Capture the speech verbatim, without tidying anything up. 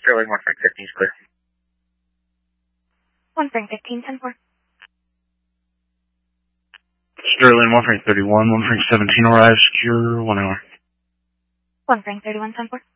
Sterling, one Frank fifteen is clear. one Frank fifteen, ten four. Sterling, one Frank thirty-one, one Frank seventeen arrives, secure, one hour. one Frank thirty-one, ten four.